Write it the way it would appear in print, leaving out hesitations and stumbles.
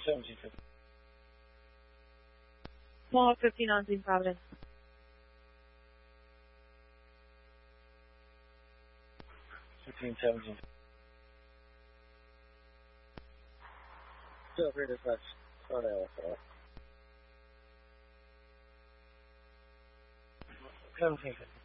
1750. Small 15 ounce in Providence. 15, 17. Still free to touch. Sorry, I left it off. 1750.